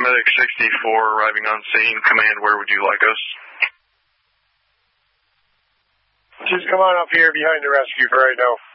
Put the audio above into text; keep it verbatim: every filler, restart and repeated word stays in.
Medic sixty-four arriving on scene. Command, where would you like us? Just come on up here behind the rescue for right now.